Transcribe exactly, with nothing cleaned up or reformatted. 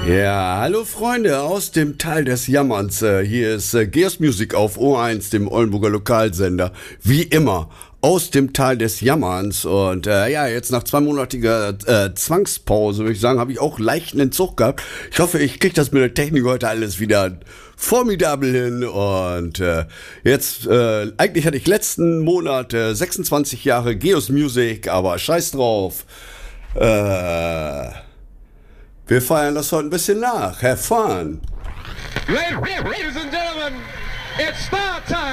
Ja, hallo Freunde aus dem Tal des Jammerns. Äh, Hier ist äh, Gears Music auf O eins, dem Oldenburger Lokalsender. Wie immer aus dem Tal des Jammerns. Und äh, ja, jetzt nach zweimonatiger äh, Zwangspause, würde ich sagen, habe ich auch leichten Entzug gehabt. Ich hoffe, ich kriege das mit der Technik heute alles wieder formidabel hin. Und äh, jetzt, äh, eigentlich hatte ich letzten Monat äh, sechsundzwanzig Jahre Gears Music, aber scheiß drauf. Äh... Wir feiern das heute ein bisschen nach. Have fun. Ladies and gentlemen, it's star time.